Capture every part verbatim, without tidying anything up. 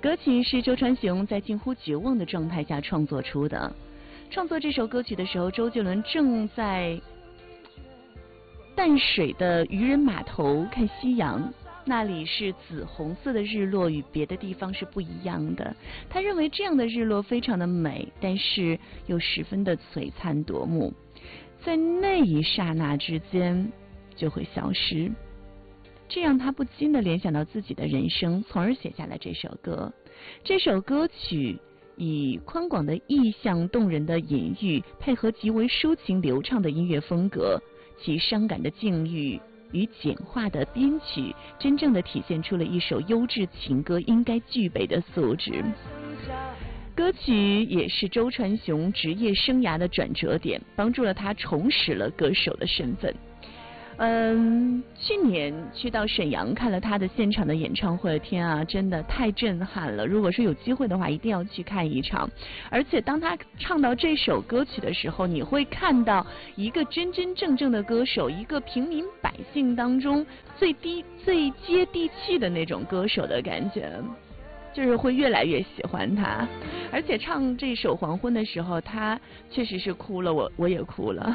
歌曲是周传雄在近乎绝望的状态下创作出的。创作这首歌曲的时候，周杰伦正在淡水的渔人码头看夕阳，那里是紫红色的日落，与别的地方是不一样的。他认为这样的日落非常的美，但是又十分的璀璨夺目，在那一刹那之间就会消失。这让他不禁地联想到自己的人生，从而写下了这首歌。这首歌曲以宽广的意象、动人的隐喻，配合极为抒情流畅的音乐风格，其伤感的境遇与简化的编曲，真正的体现出了一首优质情歌应该具备的素质。歌曲也是周传雄职业生涯的转折点，帮助了他重拾了歌手的身份。嗯，去年去到沈阳看了他的现场的演唱会，天啊，真的太震撼了！如果说有机会的话，一定要去看一场。而且当他唱到这首歌曲的时候，你会看到一个真真正正的歌手，一个平民百姓当中最低最接地气的那种歌手的感觉，就是会越来越喜欢他。而且唱这首《黄昏》的时候，他确实是哭了，我我也哭了。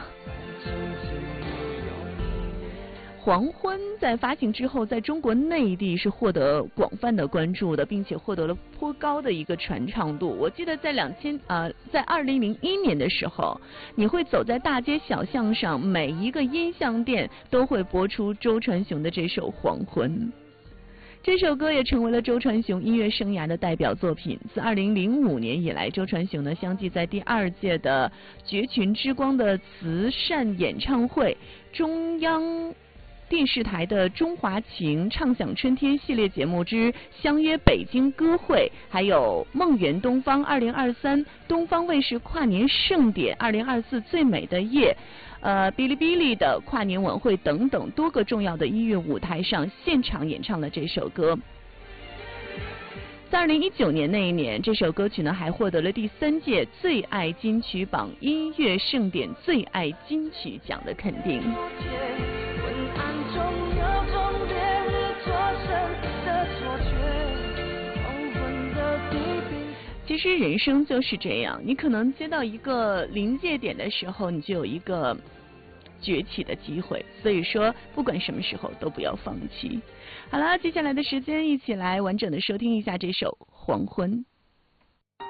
黄昏在发行之后，在中国内地是获得广泛的关注的，并且获得了颇高的一个传唱度。我记得在两千呃，在二零零一年的时候，你会走在大街小巷上，每一个音像店都会播出周传雄的这首《黄昏》。这首歌也成为了周传雄音乐生涯的代表作品。自二零零五年以来，周传雄呢相继在第二届的绝群之光的慈善演唱会、中央电视台的中华情畅享春天系列节目之相约北京歌会，还有梦圆东方二零二三东方卫视跨年盛典二零二四最美的夜，呃，哔哩哔哩的跨年晚会等等多个重要的音乐舞台上现场演唱了这首歌。在二零一九年那一年，这首歌曲呢还获得了第三届最爱金曲榜音乐盛典最爱金曲奖的肯定。其实人生就是这样，你可能接到一个临界点的时候，你就有一个崛起的机会，所以说不管什么时候都不要放弃。好了，接下来的时间一起来完整的收听一下这首《黄昏》。